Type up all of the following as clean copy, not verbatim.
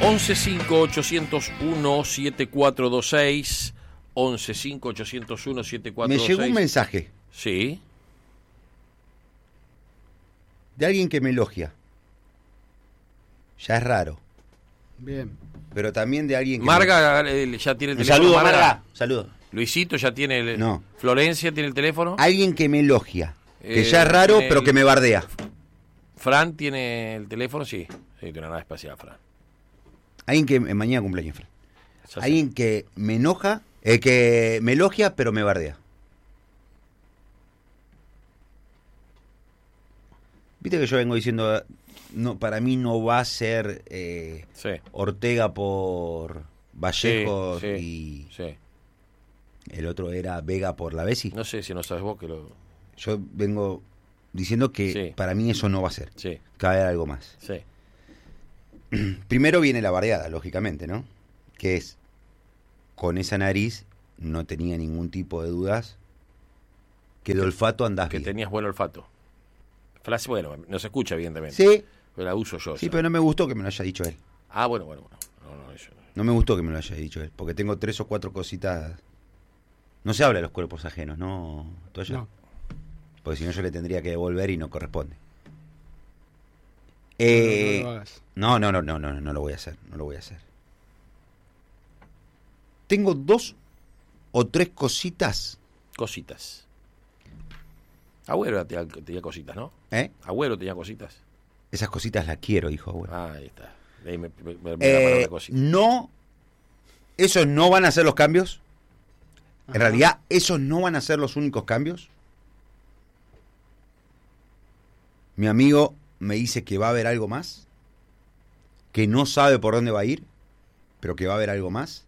1158017426. 1158017426. Me llegó un mensaje. Sí. De alguien que me elogia. Ya es raro. Bien. Pero también de alguien que... Marga ya tiene el Un teléfono. saludo, Marga. Saludo. Luisito ya tiene el... No. Florencia tiene el teléfono. Alguien que me elogia. Que ya es raro, pero que me bardea. Fran tiene el teléfono, sí. Sí, tiene una nave espacial, Fran. Alguien que... Mañana cumpleaños, Fran. Ya sé. Alguien que me enoja, que me elogia, pero me bardea. Viste que yo vengo diciendo, no, para mí no va a ser Sí. Ortega por Vallejos Sí. y el otro era Vega por la Bessi. No sé si no sabes vos que lo... Yo vengo diciendo que Sí. para mí eso no va a ser. Sí, Que va a haber algo más. sí. Primero viene la bardeada, lógicamente, ¿no? Que es, con esa nariz no tenía ningún tipo de dudas que de olfato andás Que bien. tenías buen olfato. Frase, bueno, no se escucha evidentemente. Sí, Pero la uso yo. sí, esa. pero no me gustó que me lo haya dicho él. Ah, bueno. No, eso no. No me gustó que me lo haya dicho él, porque tengo 3 o 4 cositas. No se habla de los cuerpos ajenos, ¿no, Toya? No. Porque si no yo le tendría que devolver y no corresponde. No lo hagas. No lo voy a hacer, no lo voy a hacer. Tengo 2 o 3 cositas. Cositas. Agüero tenía cositas, ¿no? Agüero tenía cositas. Esas cositas las quiero, dijo abuelo. Ah, ahí está. De ahí me da palabra cosita. No, esos no van a ser los cambios. En realidad, esos no van a ser los únicos cambios. Mi amigo me dice que va a haber algo más, que no sabe por dónde va a ir, pero que va a haber algo más.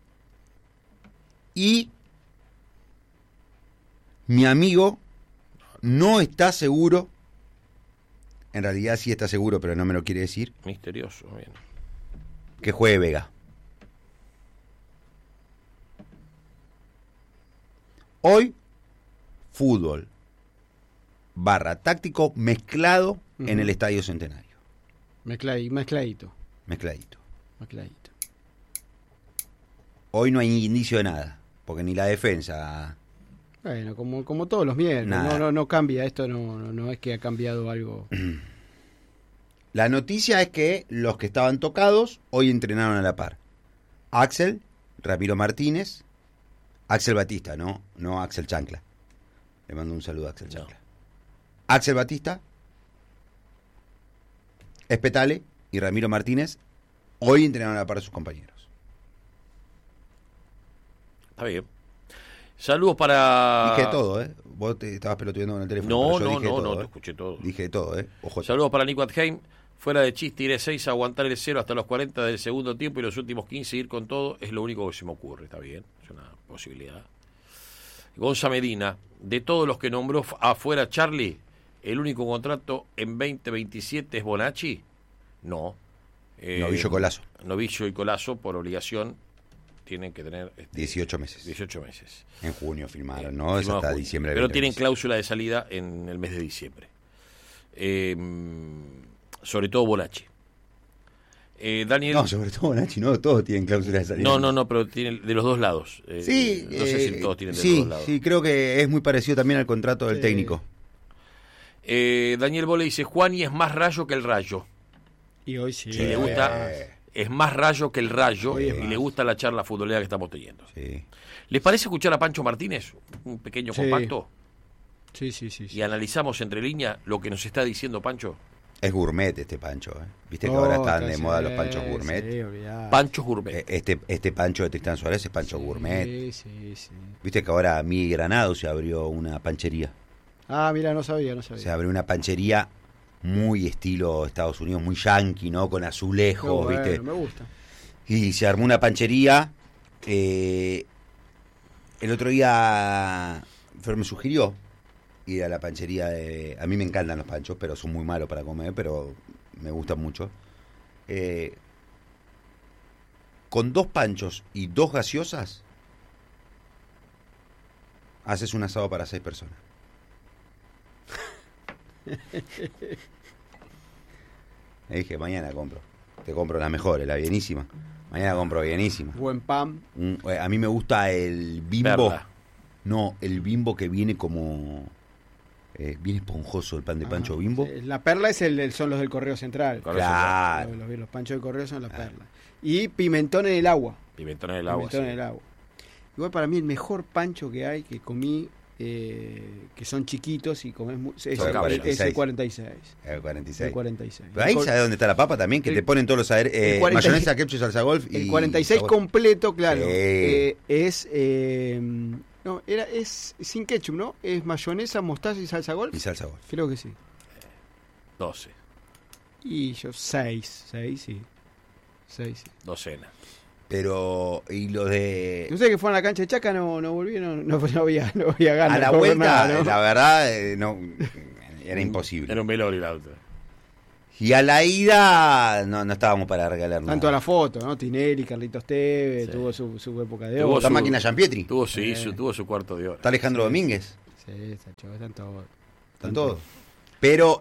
Y mi amigo no está seguro, en realidad sí está seguro, pero no me lo quiere decir, Misterioso, bien. que juegue Vega. Hoy, fútbol / táctico mezclado en el Estadio Centenario. Mezcladito. Mezcladito. Mezcladito. Hoy no hay indicio de nada, porque ni la defensa... Bueno, como todos los miércoles. Nada. No cambia. Esto no es que ha cambiado algo. La noticia es que los que estaban tocados hoy entrenaron a la par. Axel, Ramiro Martínez, Axel Batista, no Axel Chancla. Le mando un saludo a Axel Chancla. Axel Batista, Espetale y Ramiro Martínez hoy entrenaron a la par de sus compañeros. Está bien. Saludos para... Dije todo, ¿eh? Vos te estabas pelotudeando con el teléfono. No, te ¿eh? escuché todo. Dije todo, ¿eh? Ojo. Saludos para Nico Adheim. Fuera de chiste, iré 6 a aguantar el 0 hasta los 40 del segundo tiempo y los últimos 15 ir con todo. Es lo único que se me ocurre, está bien. Es una posibilidad. Gonza Medina, de todos los que nombró afuera Charlie, ¿el único contrato en 2027 es Bonacci? No. Novillo Colazo. Novillo y Colazo, por obligación, tienen que tener 18 meses. 18 meses. En junio firmaron, ¿no? Es hasta diciembre. Pero tienen cláusula de salida en el mes de diciembre. Sobre todo Bonacci. Daniel... No, sobre todo Bonacci, no, todos tienen cláusula de salida. No, pero tienen de los dos lados. Sí, no sé si todos tienen de sí, los dos lados. Sí, creo que es muy parecido también al contrato del técnico. Daniel Bole dice, Juani es más rayo que el rayo. Y hoy sí. Y le gusta, es más rayo que el rayo, y más. le gusta la charla futbolera que estamos teniendo. Sí. ¿Les parece escuchar a Pancho Martínez? Un pequeño compacto. Sí. Y analizamos entre líneas lo que nos está diciendo Pancho. Es gourmet este Pancho, ¿eh? Viste que ahora están de moda los panchos gourmet. Sí, Pancho Gourmet. Este Pancho de Tristán Suárez es Pancho gourmet. Sí. Viste que ahora Miguel Granado se abrió una panchería. Ah, mira, no sabía. Se abrió una panchería muy estilo Estados Unidos, muy yankee, ¿no? Con azulejos, Bueno, ¿viste? me gusta. Y se armó una panchería. El otro día Fer me sugirió ir a la panchería de... A mí me encantan los panchos, pero son muy malos para comer, pero me gustan mucho. Con 2 panchos y 2 gaseosas, haces un asado para 6 personas. Le dije, mañana compro. te compro las mejores, la bienísima. Mañana compro bienísima. Buen pan. A mí me gusta el Bimbo. Perla. No, el Bimbo que viene como... bien esponjoso el pan de Pancho Bimbo. Sí, la perla son los del Correo Central. Claro. Los panchos de correo son la perla. Y pimentón en el agua. Pimentón en el agua. Pimentón Sí. en el agua. Igual para mí el mejor pancho que hay, que comí, que son chiquitos y comes es Son caballos. el 46. El 46. El 46. Pero ahí El sabes dónde está la papa también, que el- te ponen todos los el 46 mayonesa, ketchup, salsa golf y... El 46 sabor. completo, claro. Sí. No, es sin ketchup, ¿no? Es mayonesa, mostaza y salsa golf. Y salsa golf. Creo que sí. 12. Y yo 6, sí. 6, sí. Docena. Pero, y los de... Ustedes que fueron a la cancha de Chaca no volvieron, no había ganas. A la de comer vuelta, nada, ¿no? la verdad, no, era imposible. Era un velorio el auto. Y a la ida, no estábamos para regalar nada. Tanto a la foto, ¿no? Tinelli, Carlitos Tevez, Sí. tuvo su época de Tuvo oro. Está su- máquina Giampietri. Tuvo su cuarto de hora. Está Alejandro Domínguez. Sí, está chavo, están todos. Están todos. Pero,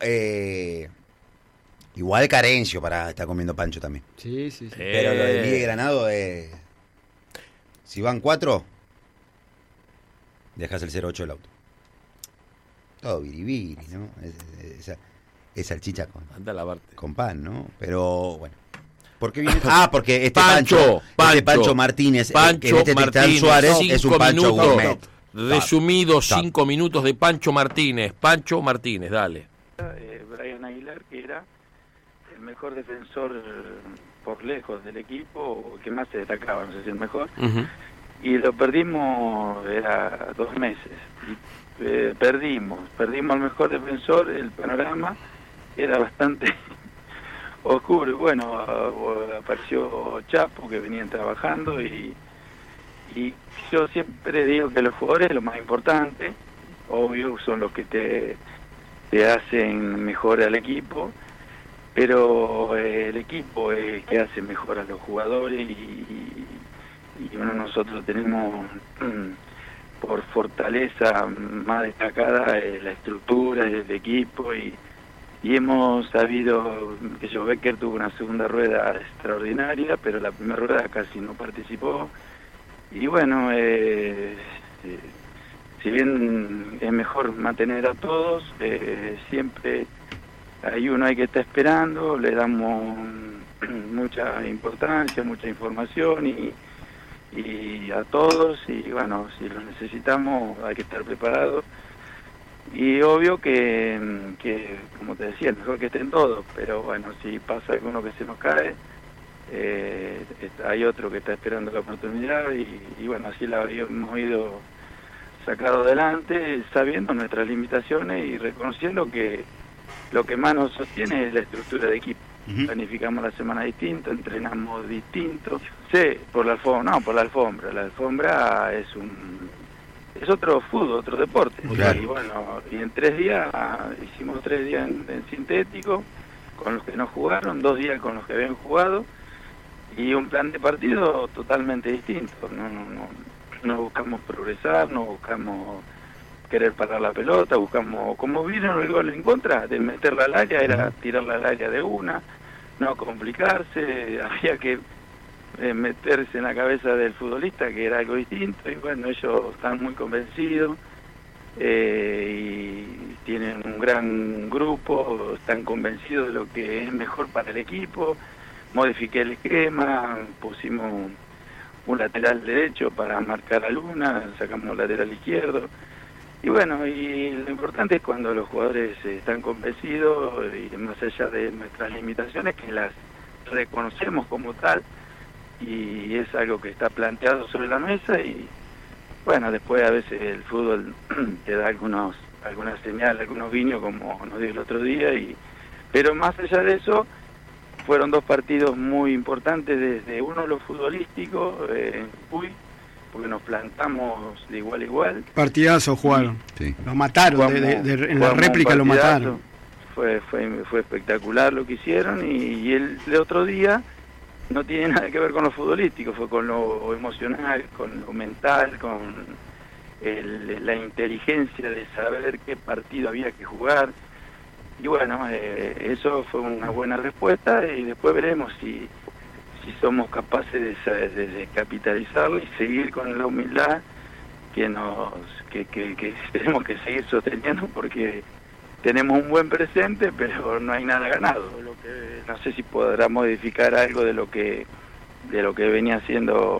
igual carencio para estar comiendo pancho también. Sí. Pero lo de Ligue Granado es... Si van 4, dejas el 08 del auto. Todo biribiri, ¿no? Es salchicha Anda a lavarte. con pan, ¿no? Pero, bueno. ¿Por qué viene? Porque este Pancho Pancho Martínez, que en este Tristán Martínez, Suárez, es un 5 Pancho minutos. gourmet. Resumido, Stop. 5 minutos de Pancho Martínez. Pancho Martínez, dale. Brian Aguilar, que era el mejor defensor por lejos del equipo, que más se destacaba, no sé si el mejor, y lo perdimos, era 2 meses, y perdimos al mejor defensor, el panorama era bastante oscuro. Bueno, apareció Chapo, que venían trabajando, y yo siempre digo que los jugadores, lo más importante, obvio, son los que te hacen mejor al equipo, pero el equipo es que hace mejor a los jugadores, y bueno, nosotros tenemos por fortaleza más destacada la estructura del equipo, y hemos sabido que Becker tuvo una segunda rueda extraordinaria, pero la primera rueda casi no participó, y bueno, si bien es mejor mantener a todos, siempre hay que estar esperando, le damos mucha importancia, mucha información y a todos, y bueno, si los necesitamos hay que estar preparados, y obvio que como te decía, es mejor que estén todos, pero bueno, si pasa alguno que se nos cae, hay otro que está esperando la oportunidad, y bueno, así la hemos ido sacado adelante, sabiendo nuestras limitaciones y reconociendo que lo que más nos sostiene es la estructura de equipo. Planificamos la semana distinto, entrenamos distinto. Sí, por la alfombra. La alfombra es otro fútbol, otro deporte. Claro. Y bueno, y en 3 días, hicimos 3 días en sintético, con los que no jugaron, 2 días con los que habían jugado, y un plan de partido totalmente distinto. No buscamos progresar, no buscamos querer parar la pelota, buscamos, como vieron el gol en contra, de meterla al área, era tirarla al área de una, no complicarse, había que meterse en la cabeza del futbolista, que era algo distinto, y bueno, ellos están muy convencidos, y tienen un gran grupo, están convencidos de lo que es mejor para el equipo. Modifiqué el esquema, pusimos un lateral derecho para marcar a Luna, sacamos un lateral izquierdo, y bueno, y lo importante es cuando los jugadores están convencidos, y más allá de nuestras limitaciones, que las reconocemos como tal, y es algo que está planteado sobre la mesa, y bueno, después a veces el fútbol te da algunas señales, algunos guiños, como nos dio el otro día, pero más allá de eso, fueron 2 partidos muy importantes, desde uno lo futbolístico, en Jujuy, porque nos plantamos de igual a igual. Partidazo jugaron. Sí. Lo mataron, en la réplica lo mataron. Fue espectacular lo que hicieron, y el otro día no tiene nada que ver con lo futbolístico, fue con lo emocional, con lo mental, con la inteligencia de saber qué partido había que jugar. bueno, eso fue una buena respuesta y después veremos si somos capaces de capitalizarlo y seguir con la humildad que tenemos que seguir sosteniendo, porque tenemos un buen presente, pero no hay nada ganado. No sé si podrá modificar algo de lo que venía haciendo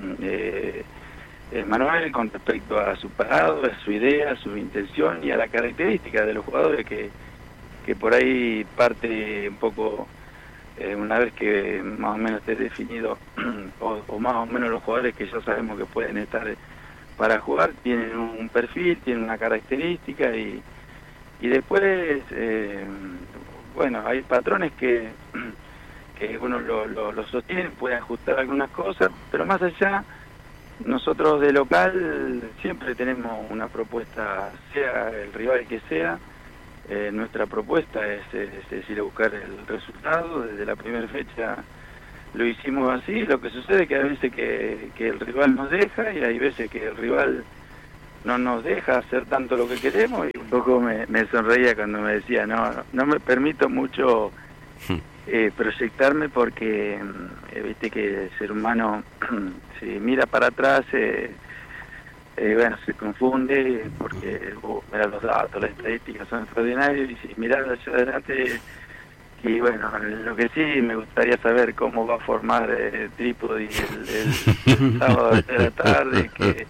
Manuel con respecto a su parado, a su idea, a su intención y a la característica de los jugadores que por ahí parte un poco, una vez que más o menos esté definido o más o menos los jugadores que ya sabemos que pueden estar para jugar, tienen un perfil, tienen una característica y después bueno, hay patrones que uno lo sostiene, puede ajustar algunas cosas, pero más allá, nosotros de local siempre tenemos una propuesta, sea el rival que sea. Nuestra propuesta es ir a buscar el resultado. Desde la primera fecha lo hicimos así. Lo que sucede es que hay veces que el rival nos deja y hay veces que el rival no nos deja hacer tanto lo que queremos, y un poco me sonreía cuando me decía no me permito mucho proyectarme, porque viste que el ser humano si mira para atrás bueno, se confunde, porque mira, los datos, las estadísticas son extraordinarios, y si miras hacia adelante, y bueno, lo que sí me gustaría saber cómo va a formar Trípodi el sábado de la tarde,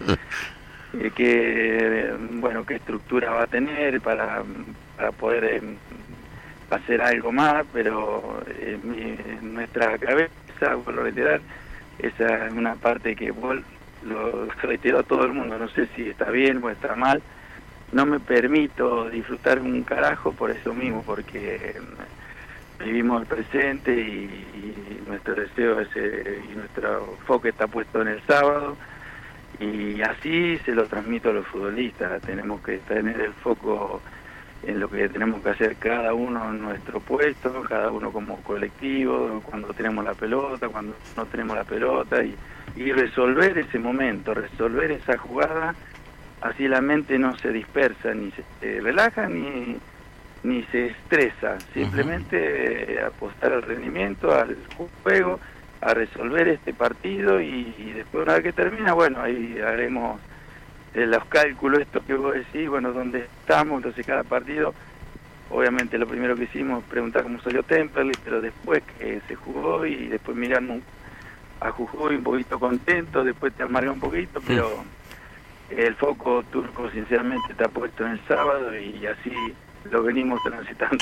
bueno, qué estructura va a tener para poder hacer algo más, pero en nuestra cabeza, vuelvo a reiterar, esa es una parte que lo reitero a todo el mundo, no sé si está bien o está mal, no me permito disfrutar un carajo por eso mismo, porque vivimos el presente y nuestro deseo y nuestro foco está puesto en el sábado, y así se lo transmito a los futbolistas. Tenemos que tener el foco en lo que tenemos que hacer cada uno en nuestro puesto, cada uno como colectivo, cuando tenemos la pelota, cuando no tenemos la pelota, y resolver ese momento, resolver esa jugada, así la mente no se dispersa, ni se relaja, ni se estresa, simplemente apostar al rendimiento, al juego, a resolver este partido, y después, una vez que termina, bueno, ahí haremos los cálculos, esto que vos decís, bueno, dónde estamos. Entonces cada partido, obviamente lo primero que hicimos preguntar cómo salió Temperley, pero después que se jugó, y después miramos a Jujuy un poquito contento, después te amarga un poquito, pero el foco turco sinceramente está puesto en el sábado, y así lo venimos transitando.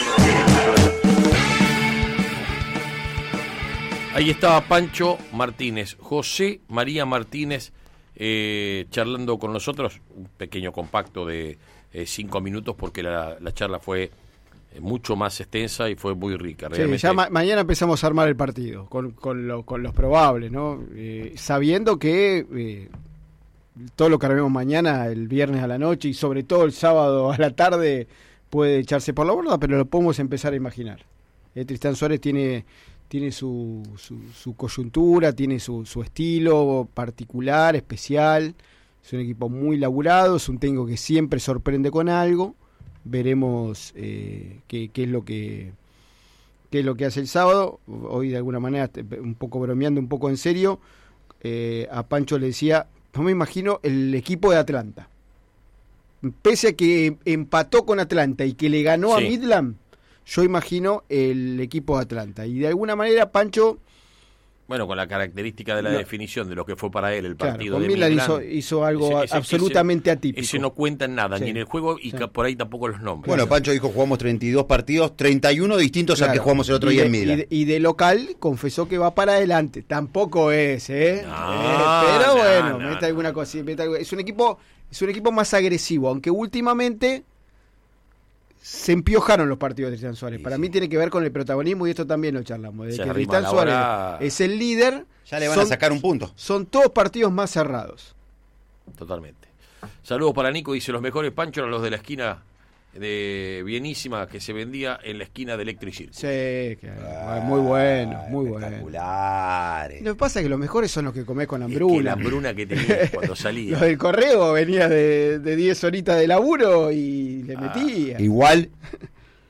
Ahí estaba Pancho Martínez, José María Martínez, charlando con nosotros, un pequeño compacto de 5 minutos, porque la charla fue mucho más extensa y fue muy rica. Realmente. Sí, ya mañana empezamos a armar el partido con los probables, ¿no? Sabiendo que todo lo que armemos mañana, el viernes a la noche y sobre todo el sábado a la tarde, puede echarse por la borda, pero lo podemos empezar a imaginar. Tristán Suárez tiene su coyuntura, tiene su estilo particular, especial. Es un equipo muy laburado, es un técnico que siempre sorprende con algo. Veremos qué es lo que hace el sábado. Hoy, de alguna manera, un poco bromeando, un poco en serio, a Pancho le decía, no me imagino el equipo de Atlanta. Pese a que empató con Atlanta y que le ganó a Midland, yo imagino el equipo de Atlanta. Y de alguna manera, Pancho... Bueno, con la característica de la definición de lo que fue para él el partido de Midland Midland, hizo algo absolutamente atípico. Ese no cuenta en nada, ni en el juego, y por ahí tampoco los nombres. Bueno, Pancho dijo, jugamos 32 partidos, 31 distintos al que jugamos el otro día en Midland. Y de local confesó que va para adelante. Tampoco es, pero bueno, mete alguna cosita. Es un equipo más agresivo, aunque últimamente se empiojaron los partidos de Tristán Suárez. Para mí tiene que ver con el protagonismo, y esto también lo charlamos. De que Tristán Suárez es el líder. Ya le van a sacar un punto. Son todos partidos más cerrados. Totalmente. Saludos para Nico, dice, los mejores Pancho eran los de la esquina de Bienísima, que se vendía en la esquina de Electric Circus. Sí, muy bueno, muy bueno. Espectaculares. Lo que pasa es que los mejores son los que comés con hambruna. Es que la hambruna que tenías cuando salía. Los del correo venía de 10 horitas de laburo y le metía. Igual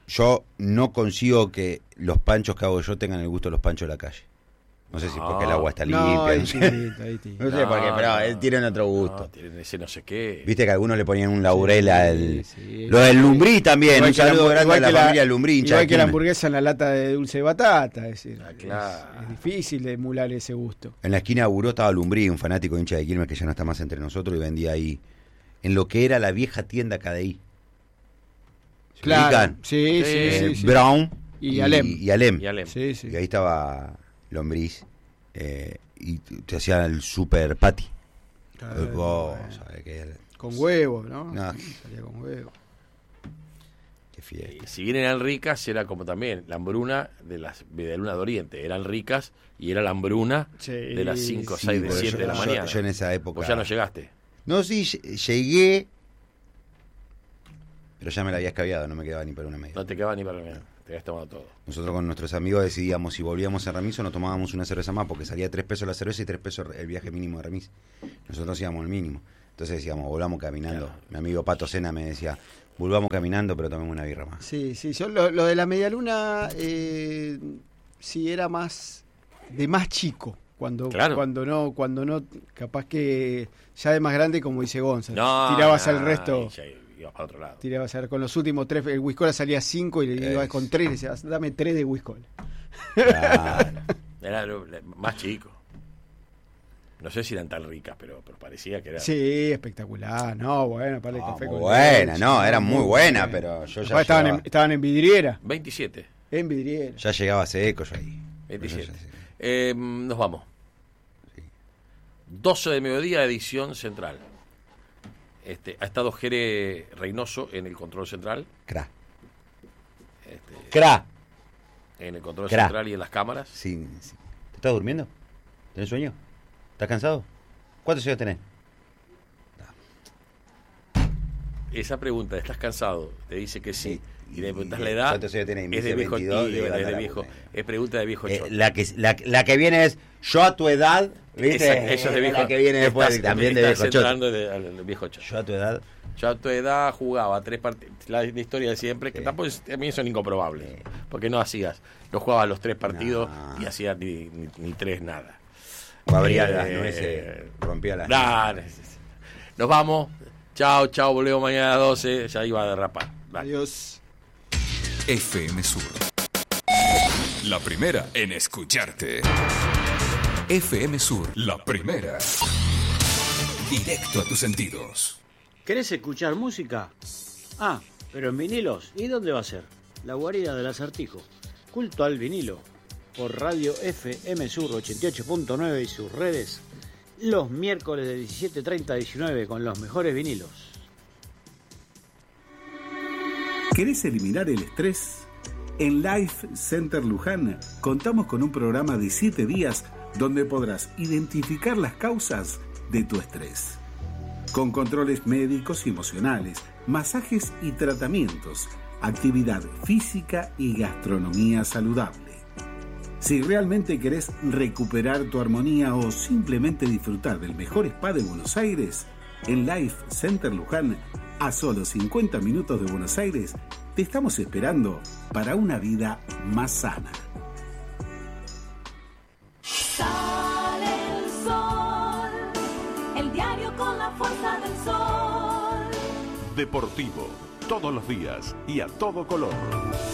yo no consigo que los panchos que hago yo tengan el gusto de los panchos de la calle. No sé si porque el agua está limpia. No, ahí No sé, distinto. no sé por qué, pero tienen otro gusto. No, tienen ese no sé qué. Viste que algunos le ponían un laurel al... Sí. Lo del Lumbrí también, Igual un que la- saludo grande igual a que la la- familia Lumbrí. hincha Igual de que la Quilmes. hamburguesa en la lata de dulce de batata, es decir, Claro. es difícil de emular ese gusto. En la esquina de Buró estaba Lumbrí, un fanático hincha de Quilmes que ya no está más entre nosotros y vendía ahí, en lo que era la vieja tienda KDI. ¿Se Claro, ubican? sí, sí, sí. Brown Y Alem. Y Alem. Y Alem. Sí, sí. Y ahí estaba Lombriz y te hacía el super patty. Claro, Vos, bueno. sabés que era- Con huevo, ¿no? No. Salía con huevo. qué fiesta. Y si bien eran ricas, era como también la hambruna de las Medialunas de Oriente. Eran ricas y era la hambruna Sí, de las 5, Sí, 6, de porque 7 de la mañana. Yo en esa época... Vos ya no llegaste. No, sí, llegué, pero ya me la había escabiado, no me quedaba ni para una media. No te quedaba ni para mí. Te habías tomado todo. Nosotros con nuestros amigos decidíamos si volvíamos a Remis o nos tomábamos una cerveza más, porque salía 3 pesos la cerveza y 3 pesos el viaje mínimo de Remis. Nosotros íbamos el mínimo. Entonces decíamos, volvamos caminando. Claro. Mi amigo Pato Sena me decía, volvamos caminando, pero tomemos una birra más. Sí, sí. Yo lo de la medialuna, sí era más de más chico. Cuando Claro. cuando no, capaz que ya de más grande, como dice Gonza. No, tirabas no, al resto. y ya ibas para otro lado. Tirabas con los últimos 3. El Whiskola salía 5 y le ibas con 3 y le decías, dame 3 de Whiskola. Claro. Era más chico. No sé si eran tan ricas, pero parecía que era. Sí, espectacular. No, bueno, para el café muy con buena, leche, no, eran muy buenas, buena. pero yo ya Capaz llegaba, estaban en vidriera. 27. En vidriera. ya llegaba seco yo ahí. 27. Yo ya- Nos vamos. Sí. 12 de mediodía, edición central. Ha estado Jere Reynoso en el control central. Cra. este, Cra. en el control Cra. central y en las cámaras. Sí, sí. ¿Te estás durmiendo? ¿Tenés sueño? ¿Estás cansado? ¿Cuántos años tenés? Esa pregunta, ¿estás cansado? Te dice que sí. Y le preguntas la y edad. ¿cuántos años tenés? Y me Es de dice viejo. 22, y le digo, es anda de la viejo. puta. Es pregunta de viejo choto. La que viene es yo a tu edad, ¿viste? Eso es de viejo. La que viene después Estás- también de estás viejo choto. entrando al viejo choto. Yo a tu edad. Yo a tu edad jugaba 3 partidos. La historia de siempre, que Sí. tampoco también son incomprobables. Sí. Porque no hacías. No jugabas los 3 partidos No. y hacías ni 3 nada. Abría Eh, las nueces, rompía las Nah, nueces. nos vamos. Chao, chao. Volvemos mañana a 12. Ya iba a derrapar. Dale. Adiós. FM Sur. La primera en escucharte. FM Sur, la primera. Directo a tus sentidos. ¿Querés escuchar música? Ah, pero en vinilos. ¿Y dónde va a ser? La guarida del Acertijo. Culto al vinilo. Por Radio FM Sur 88.9 y sus redes. Los miércoles de 17:30 a 19 con los mejores vinilos. ¿Querés eliminar el estrés? En Life Center Luján contamos con un programa de 7 días donde podrás identificar las causas de tu estrés. Con controles médicos y emocionales, masajes y tratamientos, actividad física y gastronomía saludable. Si realmente querés recuperar tu armonía o simplemente disfrutar del mejor spa de Buenos Aires, en Life Center Luján, a solo 50 minutos de Buenos Aires, te estamos esperando para una vida más sana. Sale el sol, el diario con la fuerza del sol. Deportivo, todos los días y a todo color.